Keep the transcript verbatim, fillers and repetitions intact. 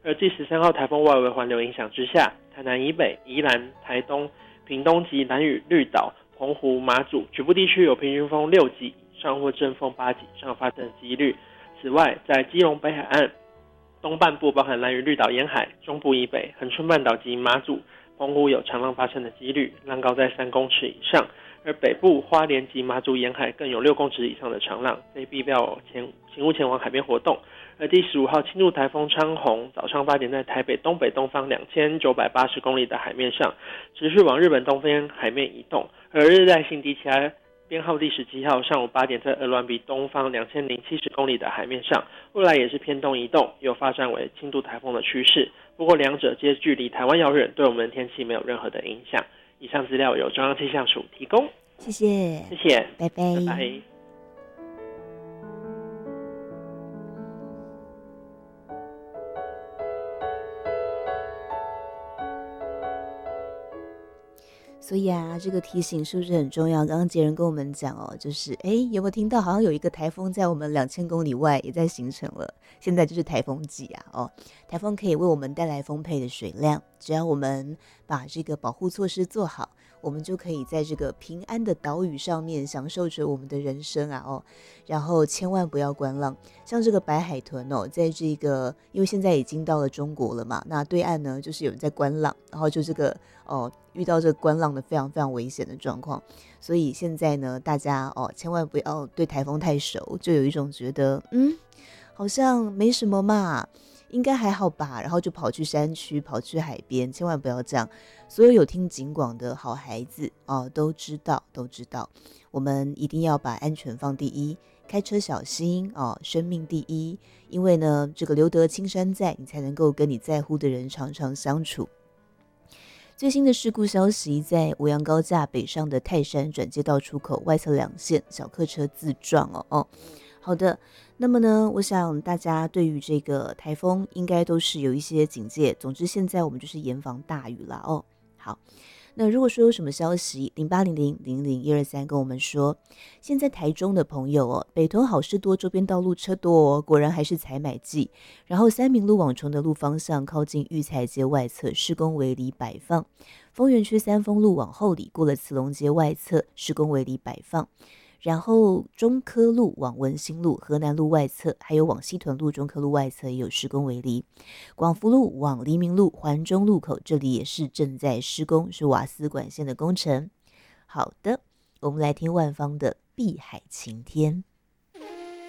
而继十三号台风外围环流影响之下，台南以北、宜兰、台东、屏东及兰屿、绿岛、澎湖、马祖局部地区有平均风六级以上或阵风八级以上发生的几率。此外，在基隆北海岸东半部，包含兰屿、绿岛沿海、中部以北、恒春半岛及马祖、澎湖有长浪发生的几率，浪高在三公尺以上。而北部花莲及马祖沿海更有六公尺以上的长浪，非必要前请勿前往海边活动。而第十五号轻度台风昌宏早上八点在台北东北东方两千九百八十公里的海面上，持续往日本东边海面移动。而日带性低气压编号第十七号上午八点在鹅銮鼻东方两千零七十公里的海面上，未来也是偏东移动，有发展为轻度台风的趋势。不过两者皆距离台湾遥远，对我们的天气没有任何的影响。以上资料由中央气象署提供。 谢谢， 谢谢， 拜拜， 拜拜。 所以啊，这个提醒是不是很重要？刚刚杰人跟我们讲哦，就是哎，有没有听到？好像有一个台风在我们两千公里外也在形成了。现在就是台风季啊，哦，台风可以为我们带来丰沛的水量，只要我们把这个保护措施做好，我们就可以在这个平安的岛屿上面享受着我们的人生啊，哦，然后千万不要观浪。像这个白海豚哦，在这个因为现在已经到了中国了嘛，那对岸呢就是有人在观浪，然后就这个哦遇到这个观浪的非常非常危险的状况，所以现在呢大家哦千万不要对台风太熟，就有一种觉得嗯好像没什么嘛，应该还好吧，然后就跑去山区跑去海边，千万不要这样。所有有听警广的好孩子哦都知道都知道，我们一定要把安全放第一，开车小心哦，生命第一，因为呢这个留得青山在，你才能够跟你在乎的人常常相处。最新的事故消息，在五羊高架北上的泰山转接道出口外侧两线小客车自撞哦哦。好的，那么呢，我想大家对于这个台风应该都是有一些警戒。总之，现在我们就是严防大雨啦哦。好，那如果说有什么消息，零八零零零零一二三跟我们说。现在台中的朋友哦，北屯好事多周边道路车多哦，果然还是采买季。然后三民路往崇德路方向靠近育才街外侧施工围篱摆放，丰原区三丰路往后里过了慈龙街外侧施工围篱摆放。然后中科路往文心路、河南路外侧，还有往西屯路、中科路外侧也有施工围篱。广福路往黎明路环中路口，这里也是正在施工，是瓦斯管线的工程。好的，我们来听万芳的《碧海晴天》。